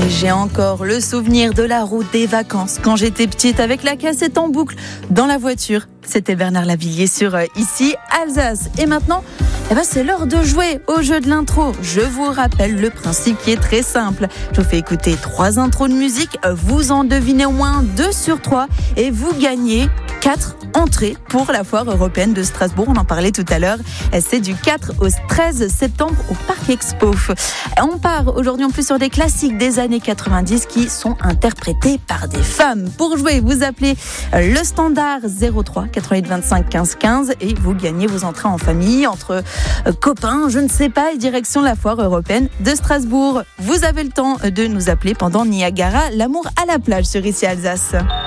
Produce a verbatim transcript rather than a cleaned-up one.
Et j'ai encore le souvenir de la route des vacances quand j'étais petite avec la cassette en boucle dans la voiture. C'était Bernard Lavilliers sur euh, Ici Alsace. Et maintenant, eh ben, c'est l'heure de jouer au jeu de l'intro. Je vous rappelle le principe qui est très simple. Je vous fais écouter trois intros de musique, vous en devinez au moins deux sur trois et vous gagnez quatre entrées pour la foire européenne de Strasbourg. On en parlait tout à l'heure. C'est du quatre au treize septembre au Parc Expo. On part aujourd'hui en plus sur des classiques des années quatre-vingt-dix qui sont interprétés par des femmes. Pour jouer, vous appelez le standard zéro trois quatre-vingt-huit vingt-cinq quinze quinze et vous gagnez vos entrées en famille, entre copains, je ne sais pas, et direction la foire européenne de Strasbourg. Vous avez le temps de nous appeler pendant Niagara, l'amour à la plage sur Ici Alsace.